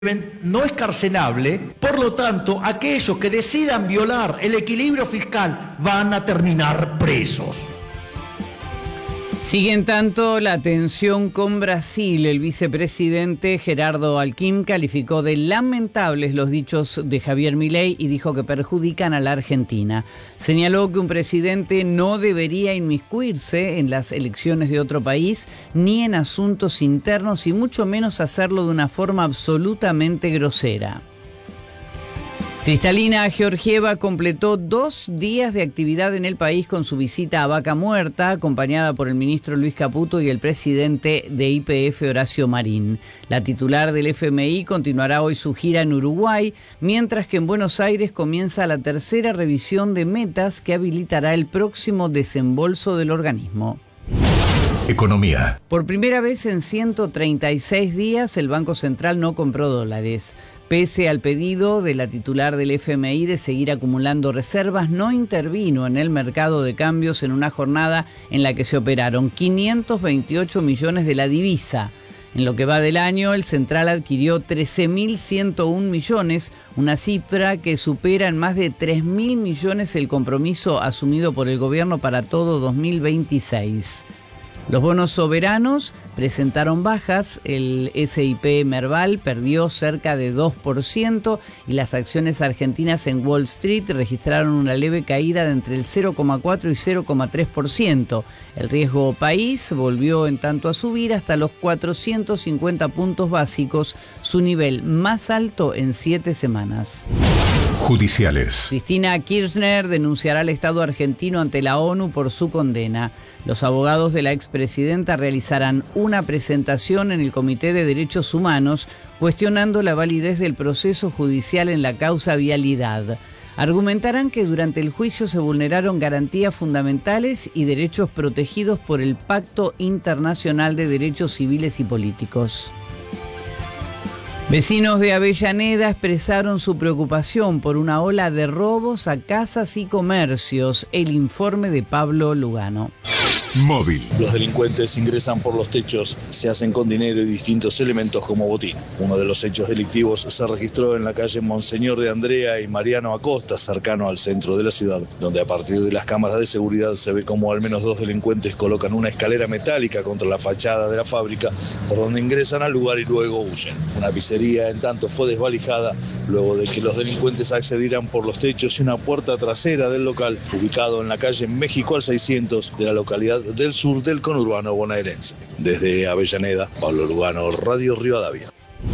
no es carcelable, por lo tanto, aquellos que decidan violar el equilibrio fiscal van a terminar presos. Sigue en tanto la tensión con Brasil. El vicepresidente Gerardo Alckmin calificó de lamentables los dichos de Javier Milei y dijo que perjudican a la Argentina. Señaló que un presidente no debería inmiscuirse en las elecciones de otro país ni en asuntos internos y mucho menos hacerlo de una forma absolutamente grosera. Kristalina Georgieva completó 2 días de actividad en el país con su visita a Vaca Muerta, acompañada por el ministro Luis Caputo y el presidente de YPF, Horacio Marín. La titular del FMI continuará hoy su gira en Uruguay, mientras que en Buenos Aires comienza la tercera revisión de metas que habilitará el próximo desembolso del organismo. Economía. Por primera vez en 136 días, el Banco Central no compró dólares. Pese al pedido de la titular del FMI de seguir acumulando reservas, no intervino en el mercado de cambios en una jornada en la que se operaron 528 millones de la divisa. En lo que va del año, el central adquirió 13.101 millones, una cifra que supera en más de 3.000 millones el compromiso asumido por el gobierno para todo 2026. Los bonos soberanos presentaron bajas, el SIP Merval perdió cerca de 2% y las acciones argentinas en Wall Street registraron una leve caída de entre el 0,4 y 0,3%. El riesgo país volvió en tanto a subir hasta los 450 puntos básicos, su nivel más alto en 7 semanas. Judiciales. Cristina Kirchner denunciará al Estado argentino ante la ONU por su condena. Los abogados de la expresidenta realizarán una presentación en el Comité de Derechos Humanos cuestionando la validez del proceso judicial en la causa Vialidad. Argumentarán que durante el juicio se vulneraron garantías fundamentales y derechos protegidos por el Pacto Internacional de Derechos Civiles y Políticos. Vecinos de Avellaneda expresaron su preocupación por una ola de robos a casas y comercios. El informe de Pablo Lugano. Móvil. Los delincuentes ingresan por los techos, se hacen con dinero y distintos elementos como botín. Uno de los hechos delictivos se registró en la calle Monseñor de Andrea y Mariano Acosta, cercano al centro de la ciudad, donde a partir de las cámaras de seguridad se ve como al menos 2 delincuentes colocan una escalera metálica contra la fachada de la fábrica, por donde ingresan al lugar y luego huyen. Una pizzería, en tanto, fue desvalijada luego de que los delincuentes accedieran por los techos y una puerta trasera del local, ubicado en la calle México al 600 de la localidad del sur del conurbano bonaerense. Desde Avellaneda, Pablo Lugano, Radio Rivadavia.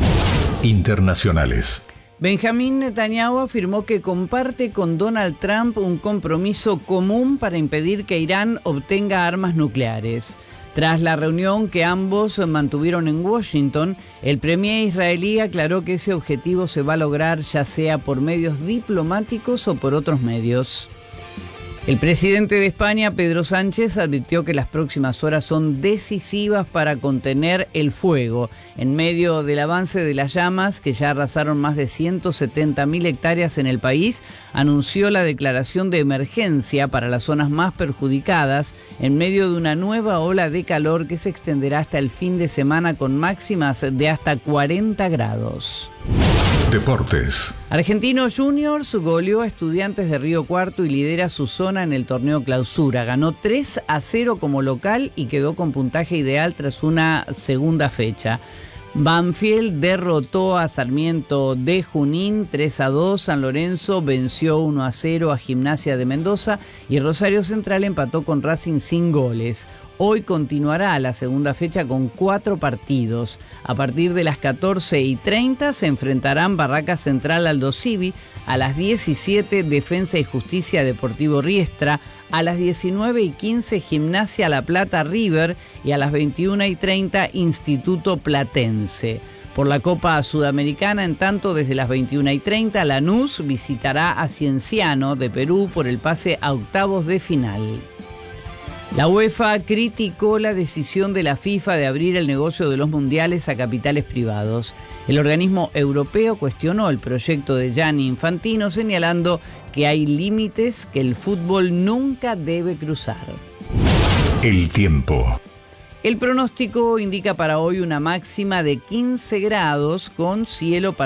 Internacionales. Benjamín Netanyahu afirmó que comparte con Donald Trump un compromiso común para impedir que Irán obtenga armas nucleares. Tras la reunión que ambos mantuvieron en Washington, el premier israelí aclaró que ese objetivo se va a lograr ya sea por medios diplomáticos o por otros medios. El presidente de España, Pedro Sánchez, advirtió que las próximas horas son decisivas para contener el fuego. En medio del avance de las llamas, que ya arrasaron más de 170.000 hectáreas en el país, anunció la declaración de emergencia para las zonas más perjudicadas, en medio de una nueva ola de calor que se extenderá hasta el fin de semana con máximas de hasta 40 grados. Deportes. Argentinos Juniors goleó a Estudiantes de Río Cuarto y lidera su zona en el torneo Clausura. Ganó 3-0 como local y quedó con puntaje ideal tras una segunda fecha. Banfield derrotó a Sarmiento de Junín 3-2, San Lorenzo venció 1-0 a Gimnasia de Mendoza y Rosario Central empató con Racing sin goles. Hoy continuará la segunda fecha con 4 partidos. A partir de las 14:30 se enfrentarán Barracas Central Aldo Civi, a las 17 Defensa y Justicia Deportivo Riestra, a las 19:15 Gimnasia La Plata River y a las 21:30 Instituto Platense. Por la Copa Sudamericana, en tanto, desde las 21:30 Lanús visitará a Cienciano de Perú por el pase a octavos de final. La UEFA criticó la decisión de la FIFA de abrir el negocio de los mundiales a capitales privados. El organismo europeo cuestionó el proyecto de Gianni Infantino, señalando que hay límites que el fútbol nunca debe cruzar. El tiempo. El pronóstico indica para hoy una máxima de 15 grados con cielo